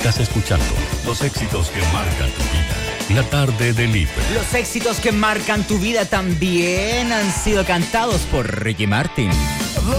Estás escuchando los éxitos que marcan tu vida. La tarde de Libre. Los éxitos que marcan tu vida también han sido cantados por Ricky Martin.